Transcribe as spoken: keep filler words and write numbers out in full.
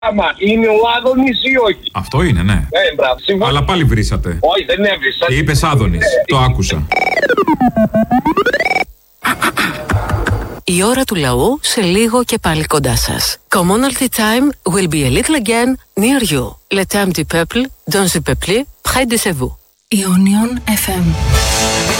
Άμα είναι ο Άδωνης ή όχι. Αυτό είναι, ναι. Ε, μπράβο, συμφωνώ. Αλλά πάλι βρήσατε. Όχι, δεν έβρισα. Και είπες Άδωνης. Το άκουσα. Η ώρα του λαού σε λίγο και πάλι κοντά σας. Commonalty time will be a little again near you. Le temps du peuple, dans le peuple, près de vous. Ionion εφ εμ.